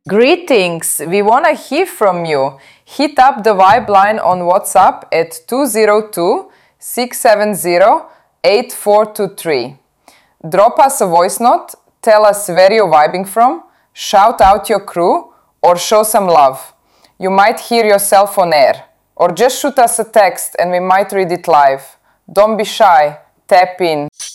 Greetings! We want to hear from you. Hit up the Vibe line on WhatsApp at 202-670-8423. Drop us a voice note, tell us where you're vibing from, shout out your crew, or show some love. You might hear yourself on air. Or just shoot us a text and we might read it live. Don't be shy. Tap in.